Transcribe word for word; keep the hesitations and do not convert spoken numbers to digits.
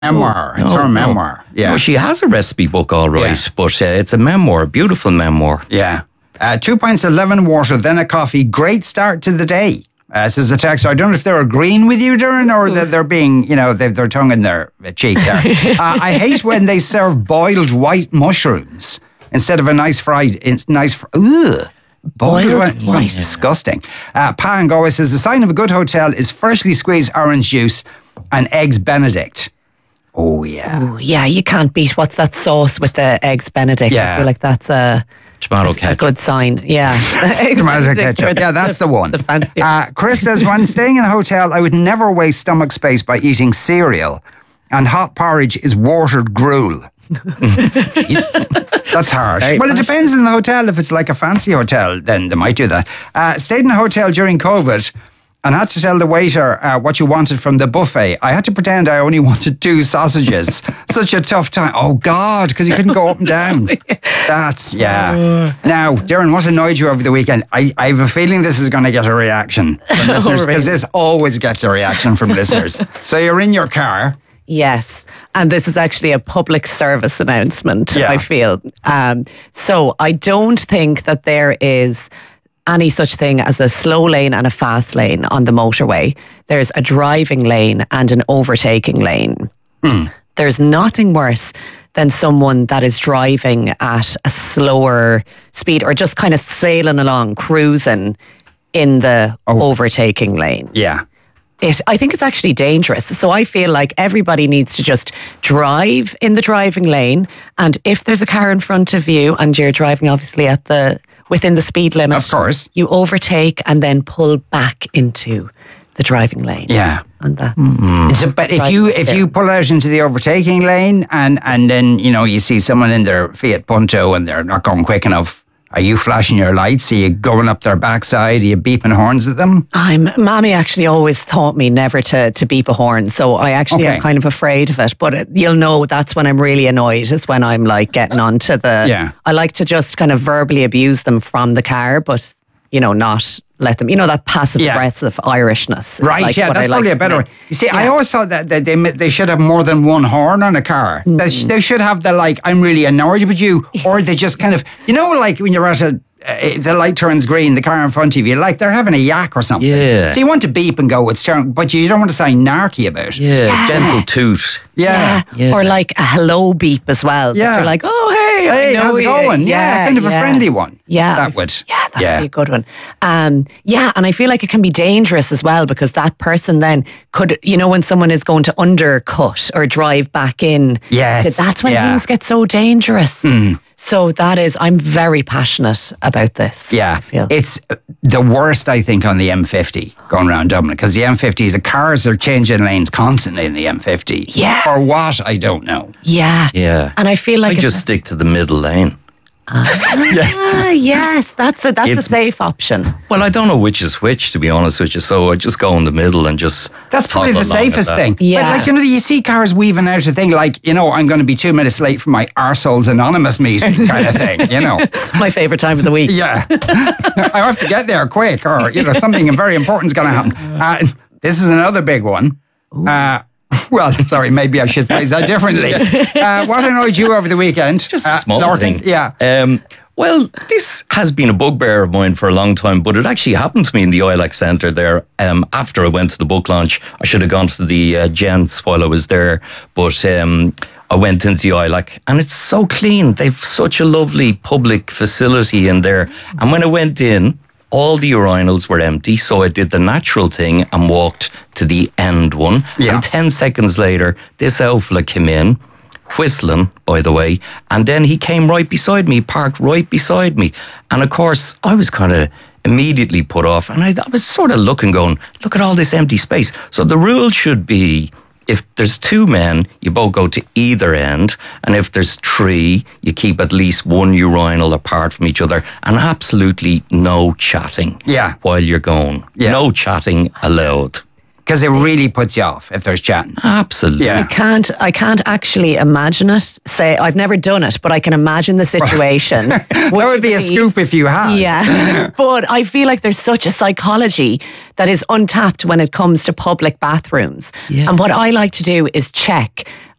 Memoir. It's No, her no. memoir. Yeah. No, she has a recipe book, all right, Yeah. but uh, it's a memoir, beautiful memoir. Yeah. Uh, two pints of lemon water, then a coffee. Great start to the day. Uh, says the text. I don't know if they're agreeing with you, Darren, or that they're being, you know, they've their tongue in their cheek there. uh, I hate when they serve boiled white mushrooms instead of a nice fried, it's nice, fr- ugh. Boiled, Boiled white, sounds white. disgusting. Uh, Pa and Goa says the sign of a good hotel is freshly squeezed orange juice and eggs Benedict. Oh, yeah. Ooh, yeah, you can't beat what's that sauce with the eggs Benedict. Yeah. I feel like that's a, Tomato a ketchup. good sign. Yeah. Eggs Tomato Benedict ketchup. are Yeah, that's the one. The fancy. Uh, Chris says, when staying in a hotel, I would never waste stomach space by eating cereal, and hot porridge is watered gruel. That's harsh. Very Well, it harsh. depends on the hotel. If it's like a fancy hotel, then they might do that. Uh, stayed in a hotel during COVID and had to tell the waiter uh, what you wanted from the buffet. I had to pretend I only wanted two sausages. Such a tough time. Oh, God, because you couldn't go up and down. That's, yeah. Now, Darren, what annoyed you over the weekend? I, I have a feeling this is going to get a reaction from listeners, because this always gets a reaction from listeners. So you're in your car. Yes. And this is actually a public service announcement, Yeah. I feel. Um, so I don't think that there is any such thing as a slow lane and a fast lane on the motorway. There's a driving lane and an overtaking lane. Mm. There's nothing worse than someone that is driving at a slower speed or just kind of sailing along, cruising in the Oh. overtaking lane. Yeah. It, I think it's actually dangerous. So I feel like everybody needs to just drive in the driving lane. And if there's a car in front of you and you're driving obviously at the within the speed limit, Of course. you overtake and then pull back into the driving lane. Yeah. And that's So, but if you if you pull out into the overtaking lane and and then you know you see someone in their Fiat Punto and they're not going quick enough, are you flashing your lights? Are you going up their backside? Are you beeping horns at them? I'm Mommy actually always taught me never to to beep a horn, so I actually Okay. am kind of afraid of it. But it, you'll know that's when I'm really annoyed, is when I'm like getting onto the. Yeah. I like to just kind of verbally abuse them from the car, but you know, not let them. You know, that passive Yeah. aggressive Irishness. is Right, like yeah, what that's I like probably a to better way. make. You see, I Yeah. Mm. always thought that, that they they should have more than one horn on a car. They, sh- they should have the like, I'm really annoyed with you, or they just kind of, you know, like when you're at a, uh, the light turns green, the car in front of you, like they're having a yak or something. Yeah. So you want to beep and go, it's turn, but you don't want to sound narky about it. Yeah, gentle toot. Yeah. Yeah. Yeah. Or like a hello beep as well. Yeah. You're like, oh, hey, I Hey, know how's it you. going? Yeah, kind of a friendly one. Yeah. That would. Yeah, that yeah. would be a good one. Um, yeah, and I feel like it can be dangerous as well because that person then could, you know, when someone is going to undercut or drive back in. Yes, That's when yeah. things get so dangerous. So that is, I'm very passionate about this. Yeah, I feel. it's the worst, I think, on the M fifty going around Dublin because the M fifty, the cars are changing lanes constantly in the M fifty. Yeah. Or what? I don't know. Yeah. Yeah. And I feel like I it's- just stick to the middle lane. Ah, yes, that's a that's a It's- safe option. Well, I don't know which is which, to be honest with you. So I just go in the middle and just. That's probably the toggle along safest at that. thing. Yeah. But like, you know, you see cars weaving out a thing like, you know, I'm going to be two minutes late for my Arseholes Anonymous meeting kind of thing, you know. My favourite time of the week. Yeah. I have to get there quick or, you know, something very important is going to happen. Uh, this is another big one. Uh, well, sorry, maybe I should phrase that differently. Uh, what annoyed you over the weekend? Just a Uh, small Larkin? thing. Yeah. Um, well, this has been a bugbear of mine for a long time, but it actually happened to me in the I L A C Centre there. Um, after I went to the book launch, I should have gone to the uh, gents while I was there, but um, I went into the I L A C and it's so clean. They've such a lovely public facility in there. And when I went in, all the urinals were empty, so I did the natural thing and walked to the end one. Yeah. And ten seconds later, this outfella came in, whistling, by the way, and then he came right beside me, parked right beside me. And of course, I was kind of immediately put off, and I, I was sort of looking, going, look at all this empty space. So the rule should be, if there's two men, you both go to either end, and if there's three, you keep at least one urinal apart from each other, and absolutely no chatting Yeah. while you're going. Yeah. No chatting allowed. Because it really puts you off if there's chatting. Absolutely. Yeah. I can't I can't actually imagine it. Say I've never done it, but I can imagine the situation. That would be a scoop if you had. Yeah. But I feel like there's such a psychology that is untapped when it comes to public bathrooms. Yeah. And what I like to do is check